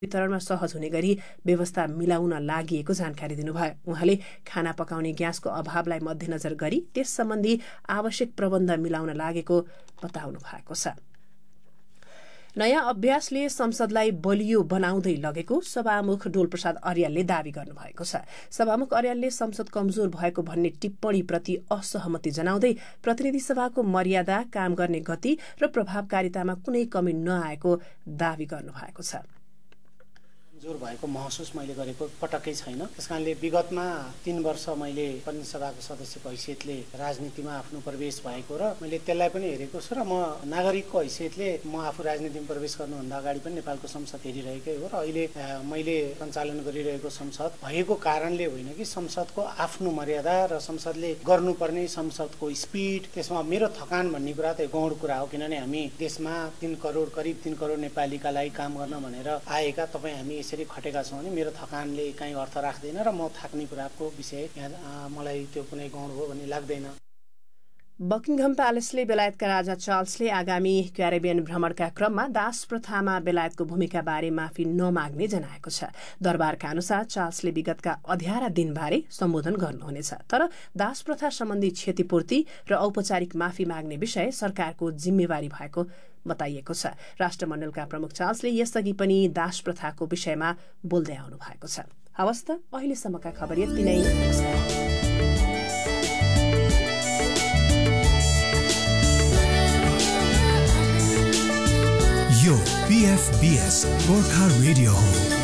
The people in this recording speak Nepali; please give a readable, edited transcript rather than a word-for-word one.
वितरणमा सहज हुने गरी व्यवस्था मिलाउन लागि जानकारी दिनुभयो। उहाँले खाना पकाउने ग्यासको अभावलाई मध्यनजर गरी त्यस सम्बन्धी आवश्यक प्रबन्ध मिलाउन लागेको बताउनु भएको छ। नयाँ अभ्यासले संसदलाई बलियो बनाउँदै लगेको सभामुख डोलप्रसाद अर्यालले दावी गर्नुभएको छ। सभामुख अर्यालले संसद कमजोर भएको भन्ने टिप्पणीप्रति असहमति जनाउँदै प्रतिनिधि सभाको मर्यादा, काम गर्ने गति र प्रभावकारितामा कुनै कमी नआएको दावी गर्नुभएको छ। जोर भएको महसुस मैले गरेको पटक्कै छैन। त्यसकारणले विगतमा 3 वर्ष मैले प्रतिनिधि सभाको सदस्यको हैसियतले राजनीतिमा आफ्नो प्रवेश भएको र मैले त्यसलाई पनि हेरेको छु र म नागरिकको हैसियतले म आफू राजनीतिमा प्रवेश गर्नुभन्दा अगाडि पनि नेपालको संसद हेरिरहेकै हो र अहिले मैले सञ्चालन गरिरहेको संसद भएको कारणले होइन कि संसदको आफ्नो मर्यादा र संसदले गर्नुपर्ने संसदको स्पिड, त्यसमा मेरो थकान भन्ने कुरा त गौण कुरा हो। किनभने हामी देशमा करिब 3 करोड नेपालीका लागि काम गर्न भनेर आएका तपाईँ हामी यसरी खटेका छौँ भने मेरो थकानले कहीँ अर्थ राख्दैन र म थाक्ने कुराको विषय यहाँ मलाई त्यो कुनै गौण हो भन्ने लाग्दैन। बकिङहम प्यालेसले बेलायतका राजा चार्ल्सले आगामी क्यारेबियन भ्रमणका क्रममा दास प्रथामा बेलायतको भूमिकाबारे माफी नमाग्ने जनाएको छ। दरबारका अनुसार चार्ल्सले विगतका अध्यारा दिनबारे सम्बोधन गर्नुहुनेछ, तर दास प्रथा सम्बन्धी क्षतिपूर्ति र औपचारिक माफी माग्ने विषय सरकारको जिम्मेवारी भएको बताइएको छ। राष्ट्रमण्डलका प्रमुख चार्ल्सले यसअघि पनि दास प्रथाको विषयमा बोल्दै आउनु भएको छ। हवस् त अहिलेसम्मका खबर यति नै। यो PFBS गोर्खा रेडियो हो।